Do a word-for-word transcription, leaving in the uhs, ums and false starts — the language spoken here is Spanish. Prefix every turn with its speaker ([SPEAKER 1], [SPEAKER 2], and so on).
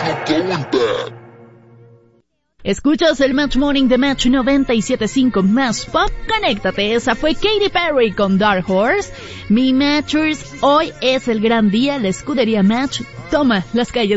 [SPEAKER 1] going back.
[SPEAKER 2] Escuchas el Match Morning de Match noventa y siete punto cinco Más Pop. Conéctate, esa fue Katy Perry con Dark Horse. Mi Matchers, hoy es el gran día, la escudería Match toma las calles